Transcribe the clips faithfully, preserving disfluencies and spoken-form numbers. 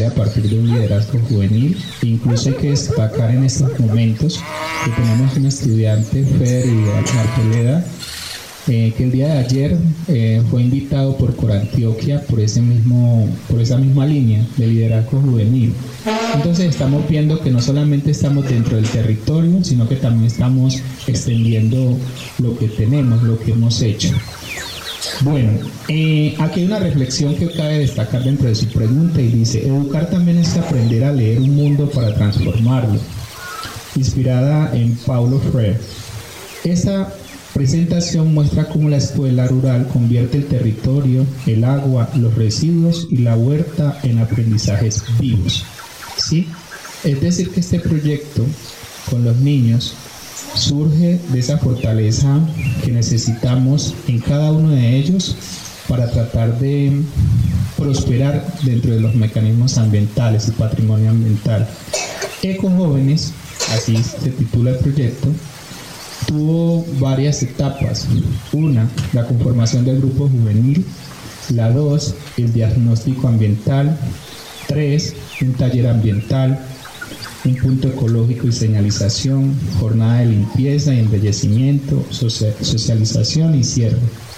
sale a partir de un liderazgo juvenil. Incluso hay que destacar en estos momentos que tenemos un estudiante, Federico Arboleda, eh, que el día de ayer eh, fue invitado por Corantioquia por, ese mismo, por esa misma línea de liderazgo juvenil. Entonces estamos viendo que no solamente estamos dentro del territorio, sino que también estamos extendiendo lo que tenemos, lo que hemos hecho. Bueno, eh, aquí hay una reflexión que cabe destacar dentro de su pregunta y dice: educar también es aprender a leer un mundo para transformarlo, inspirada en Paulo Freire. Esta presentación muestra cómo la escuela rural convierte el territorio, el agua, los residuos y la huerta en aprendizajes vivos, ¿sí? Es decir, que este proyecto con los niños surge de esa fortaleza que necesitamos en cada uno de ellos para tratar de prosperar dentro de los mecanismos ambientales y patrimonio ambiental. Ecojóvenes, así se titula el proyecto, tuvo varias etapas. Una, la conformación del grupo juvenil. La dos, el diagnóstico ambiental. Tres, un taller ambiental, un punto ecológico y señalización, jornada de limpieza y embellecimiento, socialización y cierre.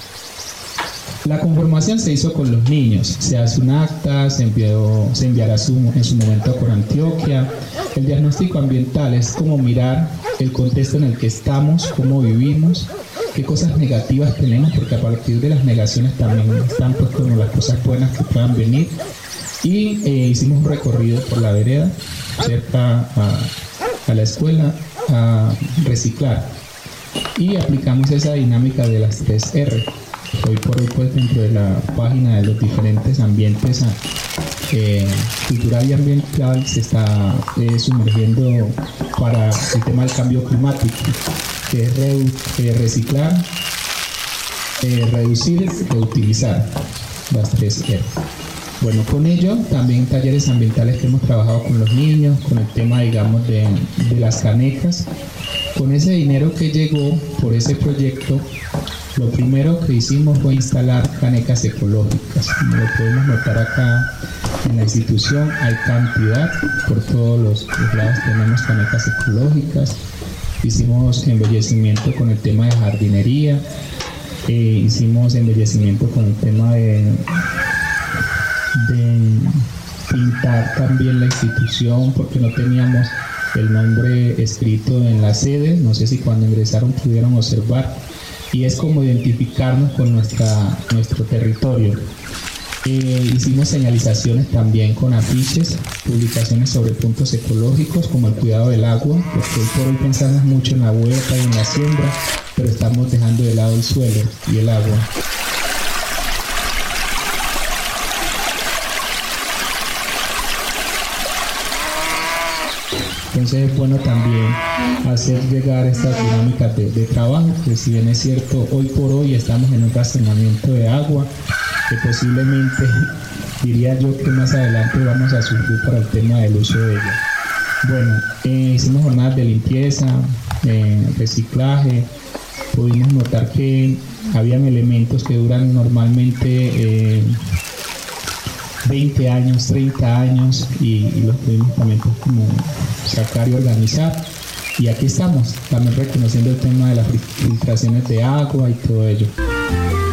La conformación se hizo con los niños, se hace un acta, se, envió, se enviará su, en su momento a Corantioquia. El diagnóstico ambiental es como mirar el contexto en el que estamos, cómo vivimos, qué cosas negativas tenemos, porque a partir de las negaciones también están pues como las cosas buenas que puedan venir. Y eh, hicimos un recorrido por la vereda, cerca a, a la escuela, a reciclar. Y aplicamos esa dinámica de las tres R. Hoy por hoy, pues, dentro de la página de los diferentes ambientes eh, cultural y ambiental se está eh, sumergiendo para el tema del cambio climático, que es re, eh, reciclar, eh, reducir, reutilizar, las tres R. Bueno, con ello también talleres ambientales que hemos trabajado con los niños, con el tema, digamos, de, de las canecas. Con ese dinero que llegó por ese proyecto, lo primero que hicimos fue instalar canecas ecológicas. Como lo podemos notar acá en la institución, hay cantidad, por todos los, los lados tenemos canecas ecológicas. Hicimos embellecimiento con el tema de jardinería, eh, hicimos embellecimiento con el tema de... de pintar también la institución, porque no teníamos el nombre escrito en la sede. No sé si cuando ingresaron pudieron observar, y es como identificarnos con nuestra, nuestro territorio. Eh, hicimos señalizaciones también con afiches, publicaciones sobre puntos ecológicos como el cuidado del agua, porque hoy por hoy pensamos mucho en la huerta y en la siembra, pero estamos dejando de lado el suelo y el agua. Entonces es bueno también hacer llegar estas dinámicas de, de trabajo, que si bien es cierto, hoy por hoy estamos en un racionamiento de agua, que posiblemente, diría yo, que más adelante vamos a sufrir para el tema del uso de ella. Bueno, eh, hicimos jornadas de limpieza, eh, reciclaje. Pudimos notar que habían elementos que duran normalmente eh, veinte años, treinta años, y, y los pudimos también pues, como sacar y organizar. Y aquí estamos, también reconociendo el tema de las filtraciones de agua y todo ello.